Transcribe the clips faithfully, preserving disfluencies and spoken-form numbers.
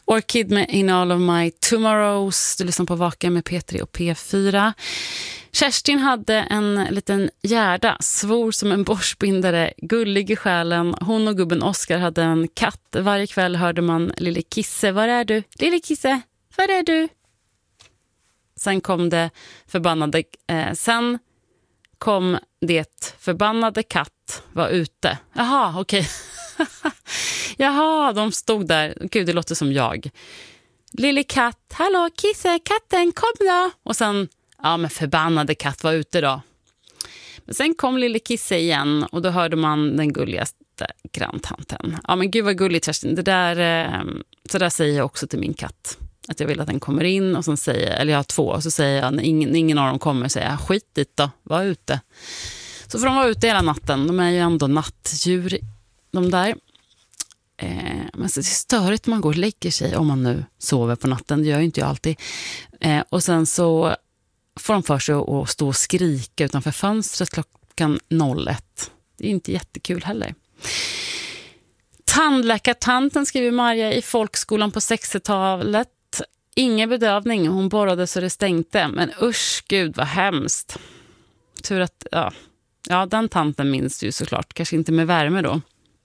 Orchid med In All of My Tomorrows. Du lyssnar på Vaken med P tre och P fyra. Kerstin hade en liten gärda, svor som en borstbindare, gullig i själen. Hon och gubben Oskar hade en katt. Varje kväll hörde man Lille Kisse, var är du? Lille Kisse, var är du? Sen kom det förbannade... Eh, sen kom det förbannade katt var ute. Jaha, okej. Jaha, de stod där. Gud, det låter som jag. Lille katt, hallå Kisse, katten, kom då. Och sen, ja men förbannade katt var ute då. Men sen kom Lille Kisse igen och då hörde man den gulligaste granntanten. Ja men gud vad gulligt Kerstin. Det där, eh, så där säger jag också till min katt. Att jag vill att den kommer in och så säger, eller jag har två, och så säger jag när ingen, ingen av dem kommer säger jag skit dit då, var ute. Så får de vara ute hela natten. De är ju ändå nattdjur, de där. Eh, men så det är störigt man går och lägger sig om man nu sover på natten. Det gör ju inte jag alltid. Eh, och sen så får de för sig att stå och skrika utanför fönstret klockan ett. Det är inte jättekul heller. Tandläkartanten skriver Maria i folkskolan på sextiotalet. Ingen bedövning, hon borrade så det stänkte. Men usch, gud vad hemskt. Tur att, ja, ja den tanten minns ju såklart. Kanske inte med värme då.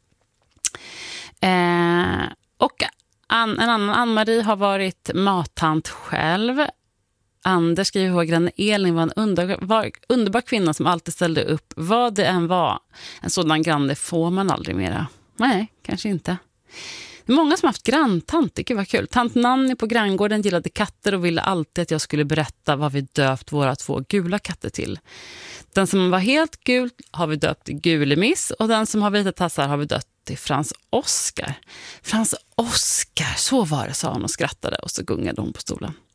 Eh, och an, en annan, Ann-Marie har varit mattant själv. Anders skriver ihåg granne Elin var en underbar, underbar kvinna som alltid ställde upp. Vad det än var, en sådan granne får man aldrig mera. Nej, kanske inte. Det är många som har haft granntanter, gud vad kul. Tant Nanny på granngården gillade katter och ville alltid att jag skulle berätta vad vi döpt våra två gula katter till. Den som var helt gul har vi döpt till Gulemiss och den som har vita tassar har vi döpt till Frans Oskar. Frans Oskar, så var det, sa hon och skrattade och så gungade hon på stolen.